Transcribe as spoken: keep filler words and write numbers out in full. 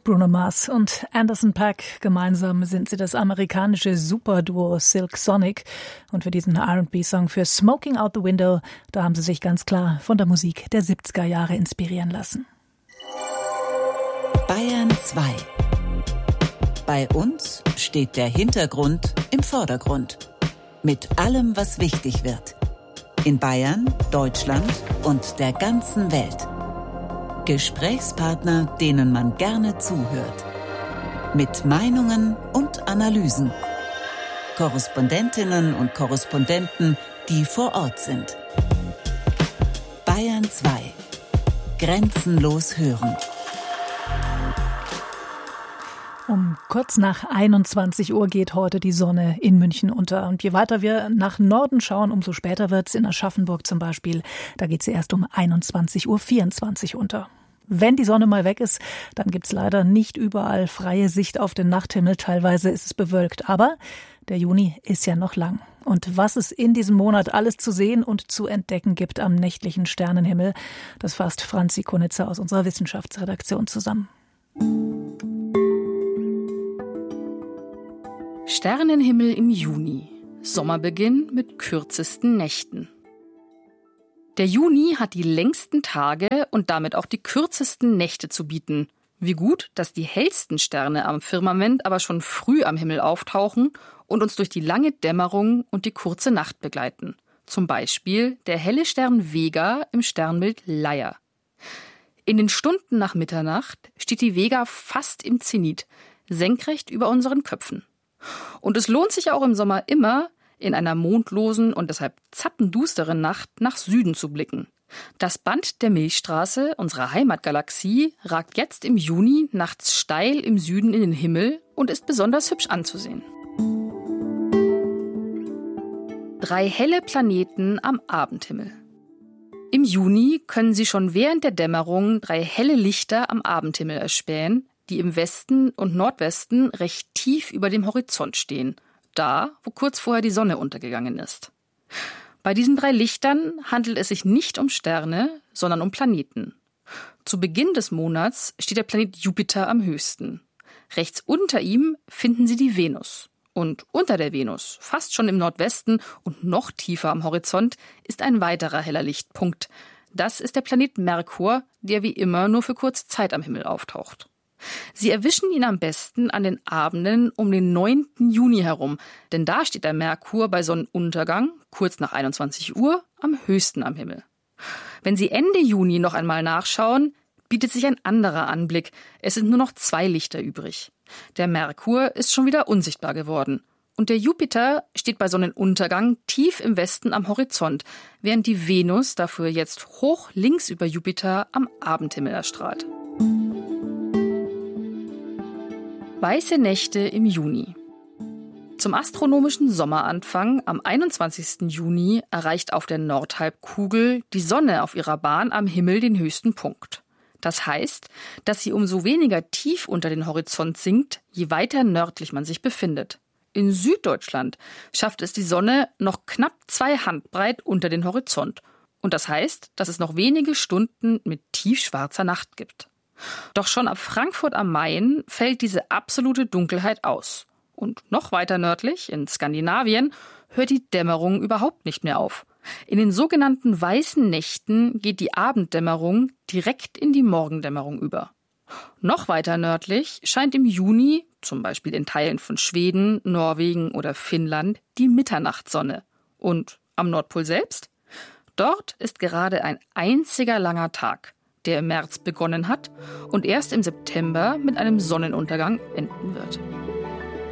Bruno Mars und Anderson .Paak. Gemeinsam sind sie das amerikanische Superduo Silk Sonic. Und für diesen R and B-Song für Smoking Out the Window, da haben sie sich ganz klar von der Musik der siebziger Jahre inspirieren lassen. Bayern zwei. Bei uns steht der Hintergrund im Vordergrund. Mit allem, was wichtig wird. In Bayern, Deutschland und der ganzen Welt. Gesprächspartner, denen man gerne zuhört. Mit Meinungen und Analysen. Korrespondentinnen und Korrespondenten, die vor Ort sind. Bayern zwei. Grenzenlos hören. Um kurz nach einundzwanzig Uhr geht heute die Sonne in München unter. Und je weiter wir nach Norden schauen, umso später wird's. In Aschaffenburg zum Beispiel, da geht sie erst um einundzwanzig Uhr vierundzwanzig unter. Wenn die Sonne mal weg ist, dann gibt's leider nicht überall freie Sicht auf den Nachthimmel. Teilweise ist es bewölkt. Aber der Juni ist ja noch lang. Und was es in diesem Monat alles zu sehen und zu entdecken gibt am nächtlichen Sternenhimmel, das fasst Franzi Konitzer aus unserer Wissenschaftsredaktion zusammen. Sternenhimmel im Juni. Sommerbeginn mit kürzesten Nächten. Der Juni hat die längsten Tage und damit auch die kürzesten Nächte zu bieten. Wie gut, dass die hellsten Sterne am Firmament aber schon früh am Himmel auftauchen und uns durch die lange Dämmerung und die kurze Nacht begleiten. Zum Beispiel der helle Stern Vega im Sternbild Leier. In den Stunden nach Mitternacht steht die Vega fast im Zenit, senkrecht über unseren Köpfen. Und es lohnt sich auch im Sommer immer, in einer mondlosen und deshalb zappendusteren Nacht nach Süden zu blicken. Das Band der Milchstraße, unserer Heimatgalaxie, ragt jetzt im Juni nachts steil im Süden in den Himmel und ist besonders hübsch anzusehen. Drei helle Planeten am Abendhimmel. Im Juni können Sie schon während der Dämmerung drei helle Lichter am Abendhimmel erspähen, die im Westen und Nordwesten recht tief über dem Horizont stehen, da, wo kurz vorher die Sonne untergegangen ist. Bei diesen drei Lichtern handelt es sich nicht um Sterne, sondern um Planeten. Zu Beginn des Monats steht der Planet Jupiter am höchsten. Rechts unter ihm finden Sie die Venus. Und unter der Venus, fast schon im Nordwesten und noch tiefer am Horizont, ist ein weiterer heller Lichtpunkt. Das ist der Planet Merkur, der wie immer nur für kurze Zeit am Himmel auftaucht. Sie erwischen ihn am besten an den Abenden um den neunten Juni herum, denn da steht der Merkur bei Sonnenuntergang, kurz nach einundzwanzig Uhr, am höchsten am Himmel. Wenn Sie Ende Juni noch einmal nachschauen, bietet sich ein anderer Anblick. Es sind nur noch zwei Lichter übrig. Der Merkur ist schon wieder unsichtbar geworden. Und der Jupiter steht bei Sonnenuntergang tief im Westen am Horizont, während die Venus dafür jetzt hoch links über Jupiter am Abendhimmel erstrahlt. Weiße Nächte im Juni. Zum astronomischen Sommeranfang am einundzwanzigsten Juni erreicht auf der Nordhalbkugel die Sonne auf ihrer Bahn am Himmel den höchsten Punkt. Das heißt, dass sie umso weniger tief unter den Horizont sinkt, je weiter nördlich man sich befindet. In Süddeutschland schafft es die Sonne noch knapp zwei Handbreit unter den Horizont. Und das heißt, dass es noch wenige Stunden mit tiefschwarzer Nacht gibt. Doch schon ab Frankfurt am Main fällt diese absolute Dunkelheit aus. Und noch weiter nördlich, in Skandinavien, hört die Dämmerung überhaupt nicht mehr auf. In den sogenannten weißen Nächten geht die Abenddämmerung direkt in die Morgendämmerung über. Noch weiter nördlich scheint im Juni, zum Beispiel in Teilen von Schweden, Norwegen oder Finnland, die Mitternachtssonne. Und am Nordpol selbst? Dort ist gerade ein einziger langer Tag, der im März begonnen hat und erst im September mit einem Sonnenuntergang enden wird.